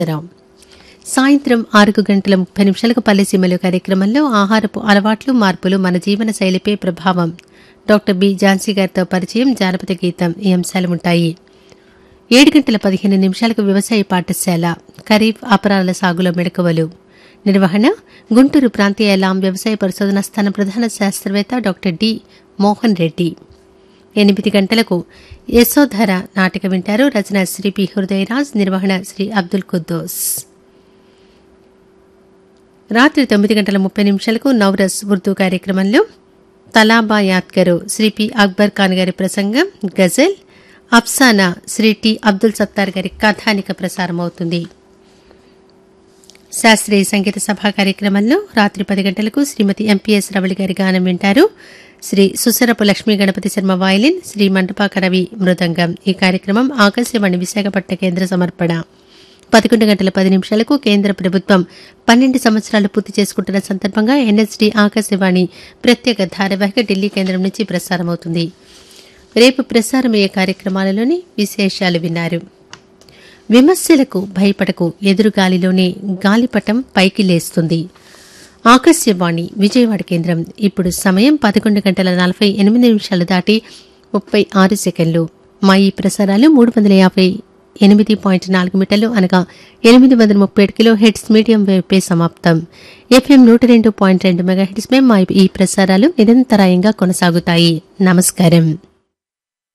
సాయంత్రం 6:30 పల్లెసీమలు కార్యక్రమంలో ఆహారపు అలవాట్లు మార్పులు మన జీవన శైలిపై ప్రభావం డాక్టర్ బి ఝాన్సీ గారితో పరిచయం జానపద గీతం ఈ అంశాలు ఉంటాయి. 7:15 వ్యవసాయ పాఠశాల ఖరీఫ్ అపరాల సాగులో మెళకువలు నిర్వహణ గుంటూరు ప్రాంతీయ లాం వ్యవసాయ పరిశోధనా స్థానం ప్రధాన శాస్త్రవేత్త డాక్టర్ డి మోహన్ రెడ్డి. 8 గంటలకు యశోధర నాటక వింటారు. రచన శ్రీ పి హృదయరాజ్, నిర్వహణ శ్రీ అబ్దుల్ కుద్దోస్. రాత్రి 9:30 నవరస్ ఉర్దూ కార్యక్రమంలో తలాబా యాద్గరు శ్రీ పి అక్బర్ ఖాన్ గారి ప్రసంగం, గజల్, అఫ్సానా శ్రీ టి అబ్దుల్ సత్తార్ గారి కథానిక ప్రసారమవుతుంది. శాస్త్రీయ సంగీత సభా కార్యక్రమంలో రాత్రి 10 గంటలకు శ్రీమతి ఎంపీఎస్ రవళి గారి గానం వింటారు. శ్రీ సుసరపు లక్ష్మీ గణపతి శర్మ వాయిలిన్, శ్రీ మండపాక రవి మృదంగం. ఈ కార్యక్రమం ఆకాశవాణి విశాఖపట్నం కేంద్ర సమర్పణ. 11:10 కేంద్ర ప్రభుత్వం 12 సంవత్సరాలు పూర్తి చేసుకుంటున్న సందర్భంగా ఎన్ఎస్డీ ఆకాశవాణి ప్రత్యేక ధారావాహిక ఢిల్లీ కేంద్రం నుంచి ప్రసారమవుతుంది. రేపు ప్రసారమయ్యే కార్యక్రమాలలోని విశేషాలు విన్నారు. విమర్శలకు భయపడకు, ఎదురుగాలిలోనే గాలిపటం పైకి లేస్తుంది. ఆకాశవాణి విజయవాడ కేంద్రం. ఇప్పుడు సమయం 11:48 దాటి 36 సెకండ్లు. మా ఈ ప్రసారాలు 358.4 మీటర్లు అనగా 837 కిలోహెర్ట్జ్ మీడియం వేవ్ పై సమాప్తం. FM 102.2 మెగాహెర్ట్జ్ పై మా ఈ ప్రసారాలు నిరంతరాయంగా కొనసాగుతాయి. నమస్కారం.